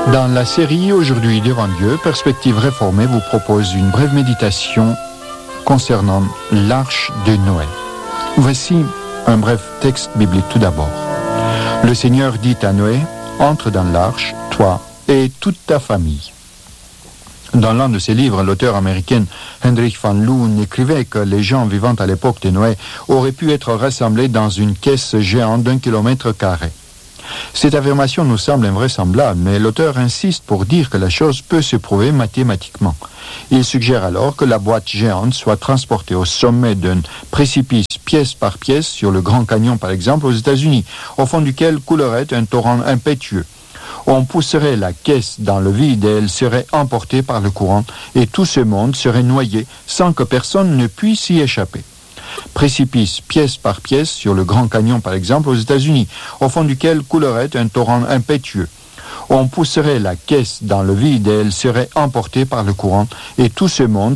Dans la série Aujourd'hui devant Dieu, Perspective réformée vous propose une brève méditation concernant l'arche de Noé. Voici un bref texte biblique tout d'abord. Le Seigneur dit à Noé, « Entre dans l'arche, toi et toute ta famille. » Dans l'un de ses livres, l'auteur américain Hendrik van Loon écrivait que les gens vivant à l'époque de Noé auraient pu être rassemblés dans une caisse géante d'1 kilomètre carré. Cette affirmation nous semble invraisemblable, mais l'auteur insiste pour dire que la chose peut se prouver mathématiquement. Il suggère alors que la boîte géante soit transportée au sommet d'un précipice pièce par pièce sur le Grand Canyon par exemple aux États-Unis, au fond duquel coulerait un torrent impétueux. On pousserait la caisse dans le vide et elle serait emportée par le courant et tout ce monde serait noyé sans que personne ne puisse y échapper. Précipice pièce par pièce sur le Grand Canyon par exemple aux États-Unis, au fond duquel coulerait un torrent impétueux. On pousserait la caisse dans le vide et elle serait emportée par le courant et tout ce monde